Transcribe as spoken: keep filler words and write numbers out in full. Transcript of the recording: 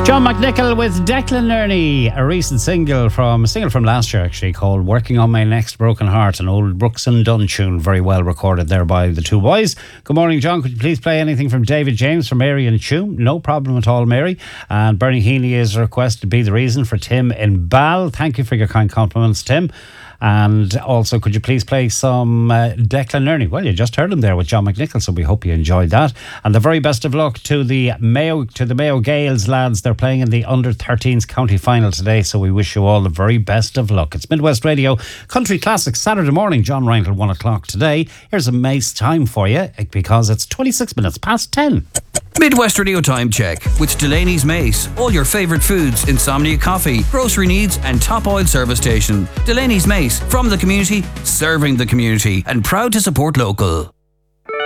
John McNichol with Declan Nerney, a recent single from a single from last year actually called Working on My Next Broken Heart, an old Brooks and Dunn tune, very well recorded there by the two boys. Good morning, John. Could you please play anything from David James from Mary and Tune? No problem at all, Mary. And Bernie Heaney is requested to Be the Reason for Tim in Bal. Thank you for your kind compliments, Tim. And also, could you please play some uh, Declan Nerney? Well, you just heard him there with John McNichol, so we hope you enjoyed that. And the very best of luck to the Mayo to the Mayo Gaels lads. They're playing in the under thirteens county final today, so we wish you all the very best of luck. It's Midwest Radio Country Classics Saturday morning. John Reinl, one o'clock today. Here's a Mace time for you because it's twenty-six minutes past ten. Midwest Radio Time Check with Delaney's Mace. All your favourite foods, insomnia coffee, grocery needs and top oil service station. Delaney's Mace, from the community, serving the community and proud to support local.